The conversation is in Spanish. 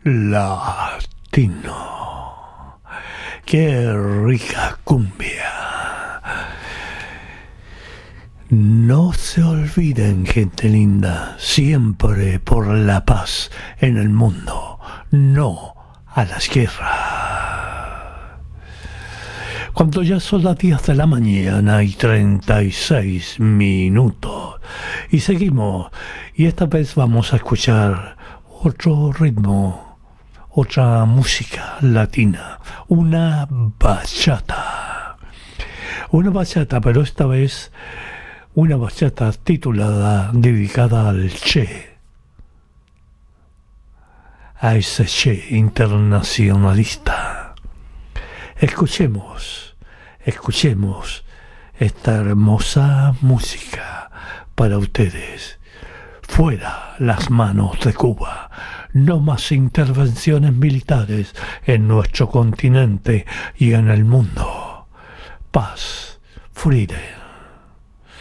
latino. Qué rica cumbia. No se olviden, gente linda, siempre por la paz en el mundo, no a las guerras. Cuando ya son las 10 de la mañana y 36 minutos, y seguimos, y esta vez vamos a escuchar otro ritmo, otra música latina, una bachata, pero esta vez una bachata titulada, dedicada al Che, a ese Che internacionalista. Escuchemos esta hermosa música para ustedes. Fuera las manos de Cuba. No más intervenciones militares en nuestro continente y en el mundo. Paz, freedom.